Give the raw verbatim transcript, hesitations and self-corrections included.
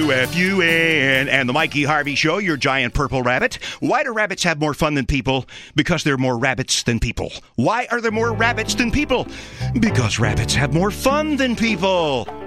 U F U N and the Mikey Harvey Show, your giant purple rabbit. Why do rabbits have more fun than people? Because they're more rabbits than people. Why are there more rabbits than people? Because rabbits have more fun than people.